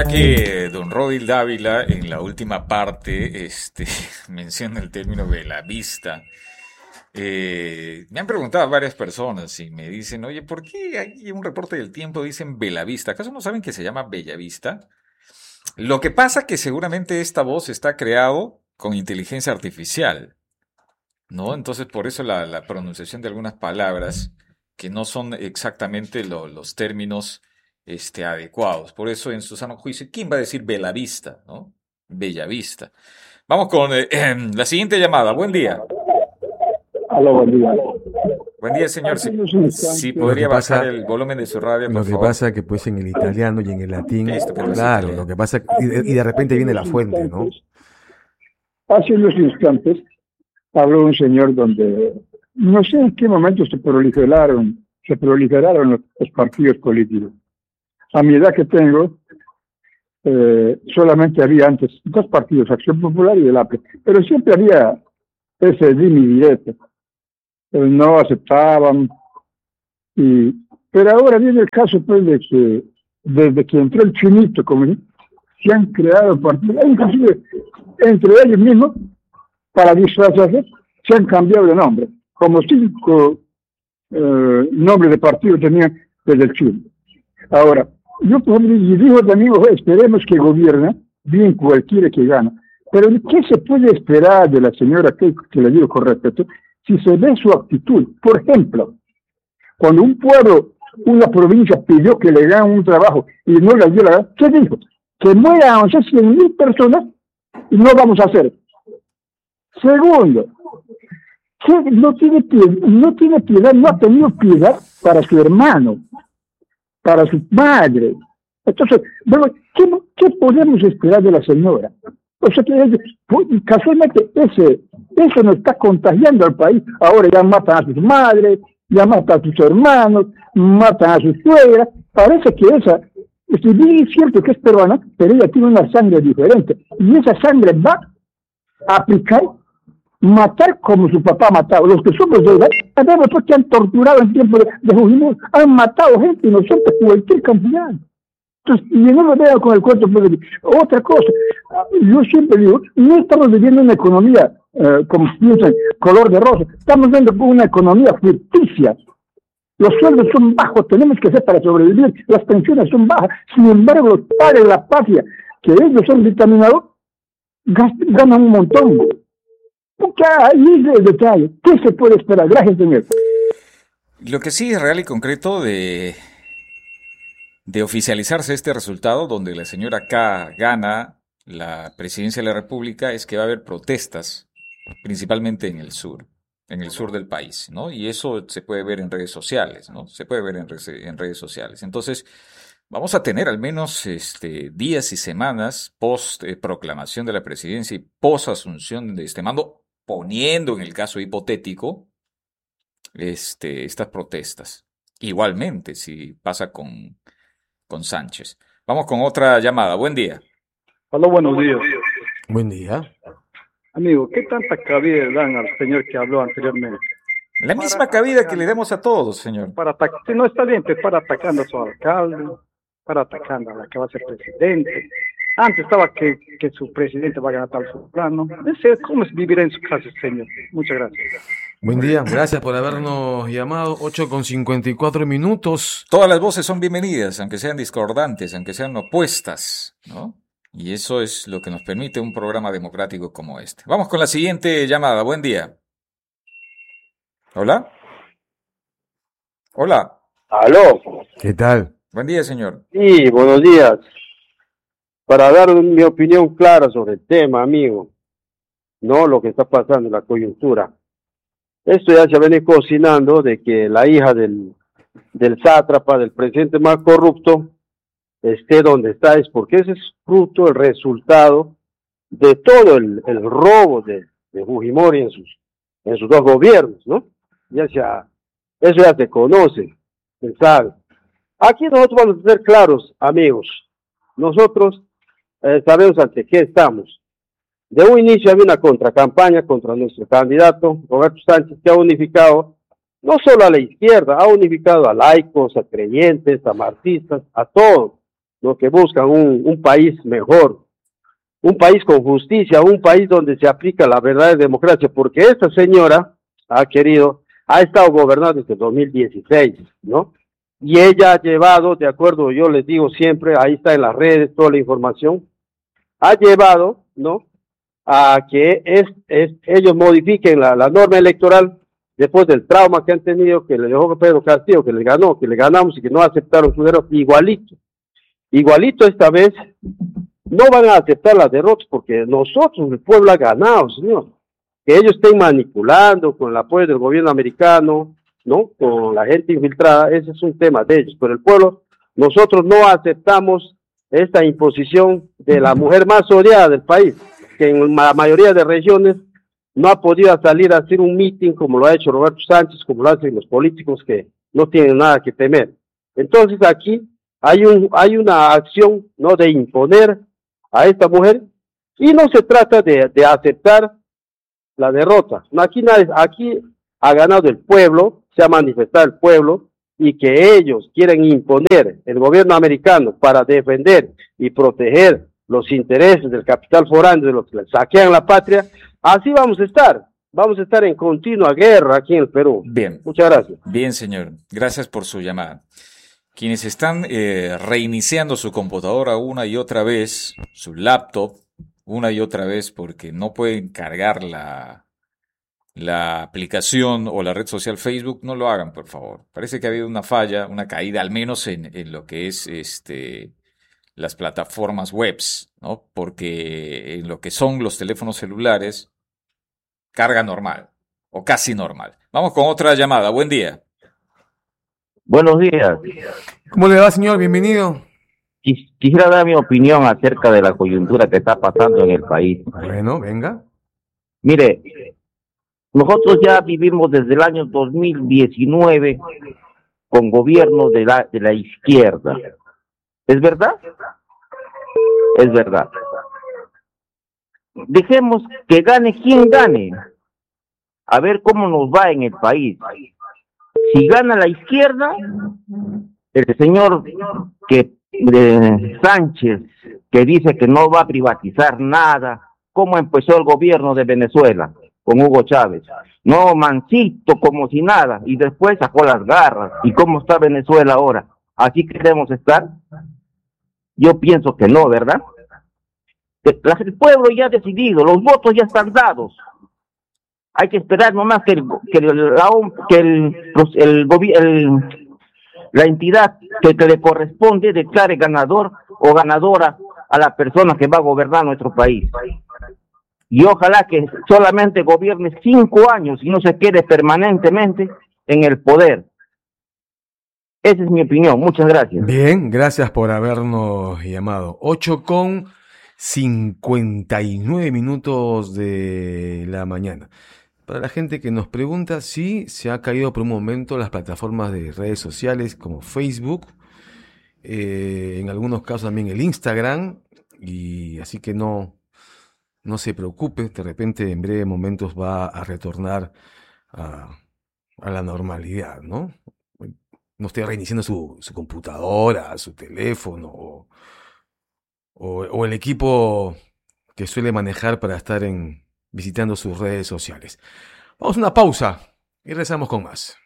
Ya que don Rodil Dávila en la última parte menciona el término Belavista, me han preguntado varias personas y me dicen, oye, ¿por qué aquí en un reporte del Tiempo dicen Belavista? ¿Acaso no saben que se llama Bellavista? Lo que pasa que seguramente esta voz está creado con inteligencia artificial, ¿no? Entonces por eso la pronunciación de algunas palabras que no son exactamente los términos adecuados. Por eso en su sano juicio, ¿quién va a decir Belavista, ¿no? Bellavista. Vamos con la siguiente llamada. Buen día. Aló, buen día. Buen día, señor. Si Lo que podría bajar pasa, el volumen de su radio, por lo que favor. pasa que pues en el italiano y en el latín, Esto, pero es claro, italiano. lo que pasa, y de repente viene la fuente, ¿no? Hace unos instantes habló un señor donde no sé en qué momento se proliferaron los partidos políticos. A mi edad que tengo, solamente había antes dos partidos, Acción Popular y el APRE, pero siempre había ese dimi directo. No aceptaban, pero ahora viene el caso pues de que desde que entró el chinito, como se han creado partidos, inclusive entre ellos mismos, para disfrazarse, se han cambiado de nombre, como 5 nombres de partidos tenían desde el Chile. Ahora, yo y digo también, esperemos que gobierne bien cualquiera que gane. Pero ¿qué se puede esperar de la señora que le digo con respeto? Si se ve su actitud, por ejemplo, cuando un pueblo, una provincia pidió que le hagan un trabajo y no le dio la gana, ¿qué dijo? Que mueran 100.000 personas y no vamos a hacer. Segundo, que no tiene piedad, no ha tenido piedad para su hermano, para su madre. Entonces, bueno, ¿qué podemos esperar de la señora? O sea que casualmente eso nos está contagiando al país. Ahora ya matan a sus madres, ya matan a sus hermanos, matan a sus suegras. Parece que si bien es cierto que es peruana, pero ella tiene una sangre diferente. Y esa sangre va a aplicar, matar como su papá ha matado. Los que somos de edad, sabemos pues que han torturado en tiempo de Fujimori, han matado gente inocente, cualquier cantidad. Entonces, y no me veo con el cuento. Otra cosa, yo siempre digo, no estamos viviendo una economía, como dicen, color de rosa, estamos viendo una economía ficticia. Los sueldos son bajos, tenemos que hacer para sobrevivir, las pensiones son bajas, sin embargo los padres de la patria, que ellos son dictaminados, ganan un montón. Porque ahí es el detalle. ¿Qué se puede esperar? Gracias, señor. Lo que sí es real y concreto de oficializarse este resultado, donde la señora K gana la presidencia de la República, es que va a haber protestas, principalmente en el sur del país, ¿no? Y eso se puede ver en redes sociales, ¿no? Se puede ver en redes sociales. Entonces, vamos a tener al menos días y semanas post proclamación de la presidencia y post asunción de este mando, poniendo en el caso hipotético estas protestas. Igualmente, si pasa con Sánchez. Vamos con otra llamada. Buen día. Hola, buenos días. Buen día. Amigo, ¿qué tanta cabida le dan al señor que habló anteriormente? La misma cabida que le damos a todos, señor. Si no está bien, pues para atacando a su alcalde, para atacando a la que va a ser presidente. Antes estaba que su presidente va a ganar tal su plano. ¿Cómo es vivir en su casa, señor? Muchas gracias. Buen día, gracias por habernos llamado. 8:54. Todas las voces son bienvenidas, aunque sean discordantes, aunque sean opuestas, ¿no? Y eso es lo que nos permite un programa democrático como este. Vamos con la siguiente llamada. Buen día. ¿Hola? Hola. Aló. ¿Qué tal? Buen día, señor. Sí, buenos días. Para dar mi opinión clara sobre el tema, amigo, no lo que está pasando en la coyuntura. Esto ya se viene cocinando de que la hija del sátrapa, del presidente más corrupto, esté donde está, es porque ese es fruto, el resultado de todo el robo de Fujimori en sus 2 gobiernos, ¿no? Eso ya se conoce, se sabe. Aquí nosotros vamos a ser claros, amigos. Nosotros sabemos ante qué estamos. De un inicio había una contracampaña contra nuestro candidato, Roberto Sánchez, que ha unificado no solo a la izquierda, ha unificado a laicos, a creyentes, a marxistas, a todos. ¿no? Que buscan un país mejor, un país con justicia, un país donde se aplica la verdadera democracia, porque esta señora ha estado gobernando desde 2016, ¿no? Y ella ha llevado, de acuerdo, yo les digo siempre, ahí está en las redes toda la información, ha llevado, ¿no? A que ellos modifiquen la norma electoral después del trauma que han tenido, que le dejó Pedro Castillo, que le ganamos y que no aceptaron su derrota, igualito esta vez, no van a aceptar las derrotas porque nosotros, el pueblo, ha ganado, señor. Que ellos estén manipulando con el apoyo del gobierno americano, ¿no? Con la gente infiltrada, ese es un tema de ellos, pero el pueblo, nosotros no aceptamos esta imposición de la mujer más odiada del país, que en la mayoría de regiones no ha podido salir a hacer un meeting como lo ha hecho Roberto Sánchez, como lo hacen los políticos que no tienen nada que temer. Entonces aquí hay una acción, ¿no? De imponer a esta mujer, y no se trata de aceptar la derrota. Aquí ha ganado el pueblo, se ha manifestado el pueblo, y que ellos quieren imponer el gobierno americano para defender y proteger los intereses del capital foráneo, de los que saquean la patria, así vamos a estar en continua guerra aquí en el Perú. Bien. Muchas gracias. Bien, señor. Gracias por su llamada. Quienes están reiniciando su computadora una y otra vez, su laptop una y otra vez porque no pueden cargar la aplicación o la red social Facebook, no lo hagan, por favor. Parece que ha habido una falla, una caída, al menos en lo que es las plataformas webs, ¿no? Porque en lo que son los teléfonos celulares, carga normal o casi normal. Vamos con otra llamada. Buen día. Buenos días. ¿Cómo le va, señor? Bienvenido. Quisiera dar mi opinión acerca de la coyuntura que está pasando en el país. Bueno, venga. Mire, nosotros ya vivimos desde el año 2019 con gobierno de la izquierda. ¿Es verdad? Es verdad. Dejemos que gane quien gane. A ver cómo nos va en el país. Si gana la izquierda, el señor Sánchez, que dice que no va a privatizar nada, como empezó el gobierno de Venezuela con Hugo Chávez, no, mansito, como si nada, y después sacó las garras. ¿Y cómo está Venezuela ahora? ¿Así queremos estar? Yo pienso que no, ¿verdad? El pueblo ya ha decidido, los votos ya están dados. Hay que esperar nomás la entidad que le corresponde declare ganador o ganadora a la persona que va a gobernar nuestro país. Y ojalá que solamente gobierne 5 años y no se quede permanentemente en el poder. Esa es mi opinión. Muchas gracias. Bien, gracias por habernos llamado. 8:59 de la mañana. Para la gente que nos pregunta, sí, se ha caído por un momento las plataformas de redes sociales como Facebook, en algunos casos también el Instagram, y así que no se preocupe, de repente en breves momentos va a retornar a la normalidad, ¿no? No esté reiniciando su computadora, su teléfono o el equipo que suele manejar para estar visitando sus redes sociales. Vamos a una pausa y regresamos con más.